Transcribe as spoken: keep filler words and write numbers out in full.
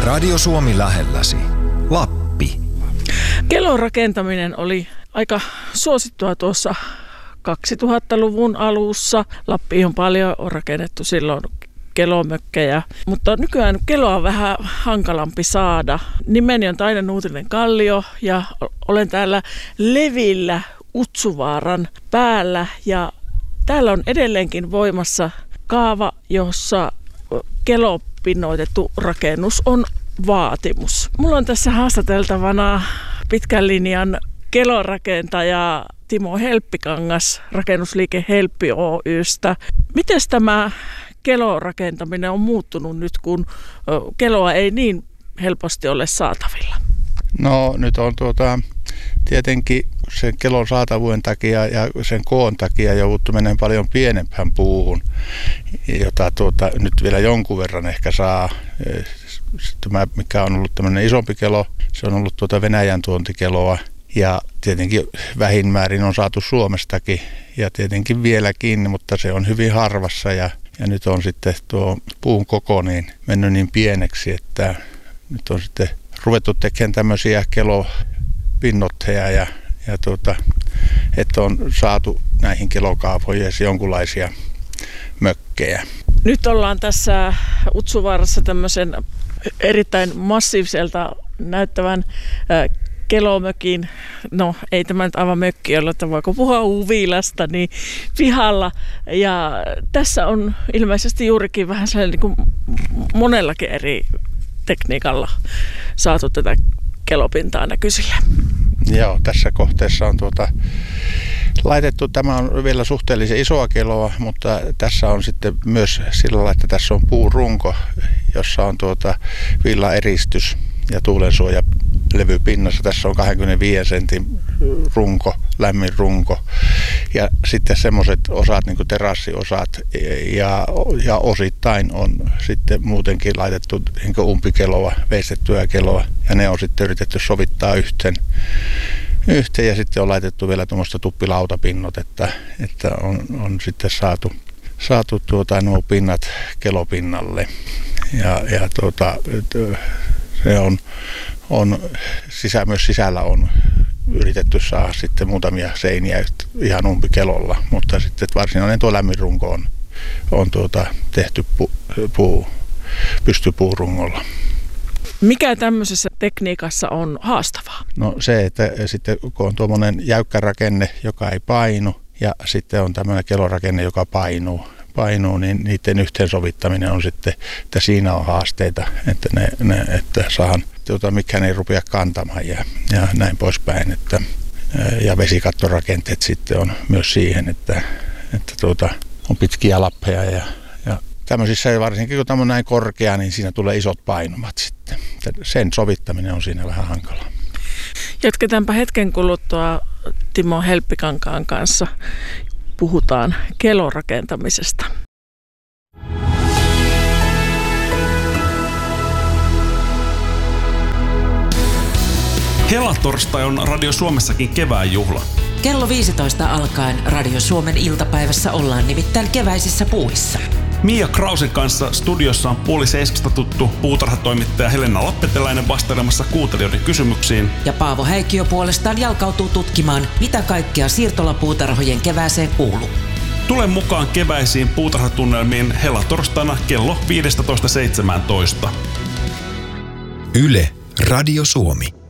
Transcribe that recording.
Radio Suomi lähelläsi. Lappi. Kelon rakentaminen oli aika suosittua tuossa kaksituhattaluvun alussa. Lappiin on paljon on rakennettu silloin kelomökkejä, mutta nykyään keloa on vähän hankalampi saada. Nimeni on Taina Nuutinen-Kallio ja olen täällä Levillä Utsuvaaran päällä ja täällä on edelleenkin voimassa kaava, jossa kelopinnoitettu rakennus on vaatimus. Mulla on tässä haastateltavana pitkän linjan kelorakentaja Timo Helppikangas rakennusliike Helppi Oy:stä. Miten tämä kelorakentaminen on muuttunut nyt, kun keloa ei niin helposti ole saatavilla? No nyt on tuota, tietenkin sen kelon saatavuuden takia ja sen koon takia jouduttu menemään paljon pienempään puuhun, jota tuota, nyt vielä jonkun verran ehkä saa. Tämä, mikä on ollut tämmöinen isompi kelo, se on ollut tuota Venäjän tuontikeloa ja tietenkin vähinmäärin on saatu Suomestakin ja tietenkin vieläkin, mutta se on hyvin harvassa ja, ja nyt on sitten tuo puun koko niin mennyt niin pieneksi, että nyt on sitten ruvettu tekemään tämmöisiä kelopinnotteja ja, ja tuota, että on saatu näihin kelokaavoihin jonkunlaisia mökkejä. Nyt ollaan tässä Utsuvaarassa tämmöisen erittäin massiiviselta näyttävän äh, kelomökin, no ei tämä nyt aivan mökki ole, että voiko puhua huvilasta, niin pihalla. Ja tässä on ilmeisesti juurikin vähän sellainen niin kuin monellakin eri tekniikalla saatu tätä kelopintaa näkyisille. Joo, tässä kohteessa on tuota, laitettu, tämä on vielä suhteellisen isoa keloa, mutta tässä on sitten myös sillä lailla, että tässä on puurunko, jossa on tuota villaeristys ja tuulensuoja levypinnassa. Tässä on kaksikymmentäviisi sentin runko, lämmin runko ja sitten semmoiset osat, niin kuin terassiosat ja, ja osittain on sitten muutenkin laitettu niin kuin umpikeloa, veistettyä keloa ja ne on sitten yritetty sovittaa yhteen. Yhteen ja sitten on laitettu vielä tuommoista tuppilautapinnotetta, että on, on sitten saatu, saatu tuota, nuo pinnat kelopinnalle ja, ja tuota, se on, on sisä, myös sisällä on yritetty saada sitten muutamia seiniä ihan umpikelolla, mutta sitten varsinainen tuo lämmin runko on, on tuota, tehty pu, puu, pystypuurungolla. Mikä tämmöisessä tekniikassa on haastavaa? No se, että sitten kun on tuommoinen jäykkä rakenne, joka ei painu, ja sitten on tämmöinen kelorakenne, joka painuu, painuu niin niiden yhteensovittaminen on sitten, että siinä on haasteita, että, ne, ne, että saahan, tuota, mikään ei rupea kantamaan ja, ja näin poispäin. Että, ja vesikattorakenteet sitten on myös siihen, että, että tuota, on pitkiä lappeja ja tämmöisissä, varsinkin kun tämä on näin korkea, niin siinä tulee isot painumat sitten. Sen sovittaminen on siinä vähän hankalaa. Jatketaanpa hetken kuluttua Timo Helppikankaan kanssa. Puhutaan kelorakentamisesta. Helatorstai on Radio Suomessakin kevään juhla. Kello viisitoista alkaen Radio Suomen iltapäivässä ollaan nimittäin keväisissä puuhissa. Mia Krausen kanssa studiossa on puoli seiskasta tuttu puutarhatoimittaja Helena Lappeteläinen vastailemassa kuuntelijoiden kysymyksiin. Ja Paavo Häikkiö puolestaan jalkautuu tutkimaan, mitä kaikkea siirtolapuutarhojen kevääseen kuuluu. Tule mukaan keväisiin puutarhatunnelmiin helatorstaina kello viisitoista seitsemäntoista. Yle, Radio Suomi.